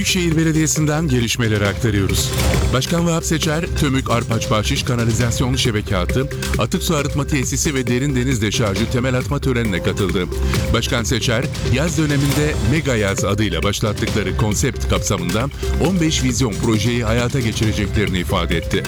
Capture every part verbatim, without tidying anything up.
Büyükşehir Belediyesi'nden gelişmeleri aktarıyoruz. Başkan Vahap Seçer, Tömük Arpaç Bahşiş Kanalizasyon Şebekatı, Atık Su Arıtma Tesisi ve Derin Deniz Deşarjı temel atma törenine katıldı. Başkan Seçer, yaz döneminde Mega Yaz adıyla başlattıkları konsept kapsamında on beş vizyon projeyi hayata geçireceklerini ifade etti.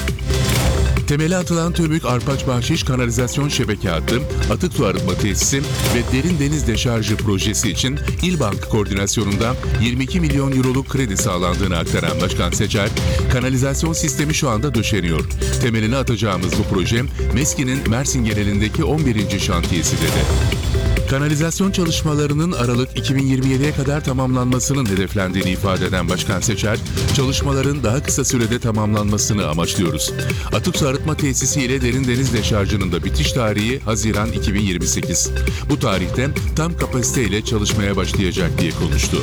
Temeli atılan Tömük Arpaç Bahşiş Kanalizasyon Şebekatı, Atık Su Arıtma Tesisi ve Derin Deniz Deşarjı projesi için İlbank koordinasyonunda yirmi iki milyon euroluk kredi sağlandığını aktaran Başkan Seçer, kanalizasyon sistemi şu anda döşeniyor. Temelini atacağımız bu proje, MESKİ'nin Mersin genelindeki on birinci şantiyesi dedi. Kanalizasyon çalışmalarının Aralık iki bin yirmi yediye kadar tamamlanmasının hedeflendiğini ifade eden Başkan Seçer, çalışmaların daha kısa sürede tamamlanmasını amaçlıyoruz. Atık su arıtma tesisi ile derin deniz deşarjının da bitiş tarihi Haziran iki bin yirmi sekiz. Bu tarihte tam kapasiteyle çalışmaya başlayacak diye konuştu.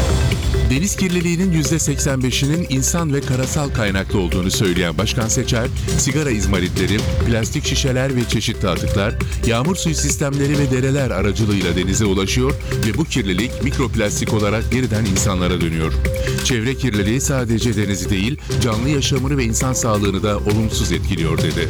Deniz kirliliğinin yüzde seksen beşinin insan ve karasal kaynaklı olduğunu söyleyen Başkan Seçer, sigara izmaritleri, plastik şişeler ve çeşitli atıklar, yağmur suyu sistemleri ve dereler aracılığıyla denize ulaşıyor ve bu kirlilik mikroplastik olarak yeniden insanlara dönüyor. Çevre kirliliği sadece denizi değil, canlı yaşamını ve insan sağlığını da olumsuz etkiliyor dedi.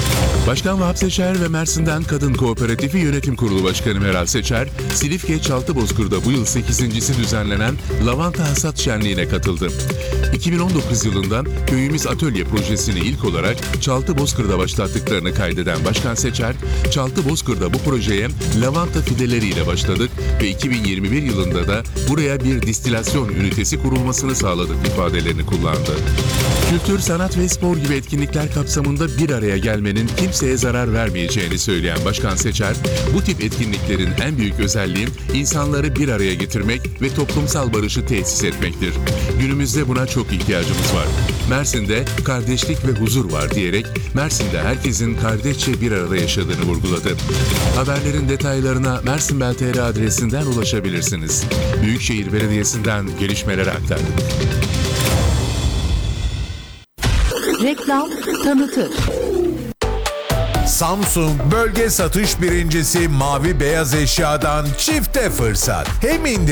Başkan Vahap Seçer ve Mersin'den Kadın Kooperatifi Yönetim Kurulu Başkanı Meral Seçer, Silifke Çaltıbozkır'da bu yıl sekizincisi düzenlenen Lavanta Hasat Şenliği'ne katıldı. iki bin on dokuz yılında Köyümüz Atölye projesini ilk olarak Çaltıbozkır'da başlattıklarını kaydeden Başkan Seçer, Çaltıbozkır'da bu projeye lavanta fideleriyle başladık ve iki bin yirmi bir yılında da buraya bir distilasyon ünitesi kurulmasını sağladık ifadelerini kullandı. Kültür, sanat ve spor gibi etkinlikler kapsamında bir araya gelmenin kimseye zarar vermeyeceğini söyleyen Başkan Seçer, bu tip etkinliklerin en büyük özelliği insanları bir araya getirmek ve toplumsal barışı tesis etmektir. Günümüzde buna çok ihtiyacımız var. Mersin'de kardeşlik ve huzur var diyerek Mersin'de herkesin kardeşçe bir arada yaşadığını vurguladı. Haberlerin detaylarına mersinbel nokta tr adresinden ulaşabilirsiniz. Büyükşehir Belediyesi'nden gelişmeleri aktardık. Reklam tanıtır. Samsung bölge satış birincisi Mavi Beyaz Eşya'dan çifte fırsat. Hem indirim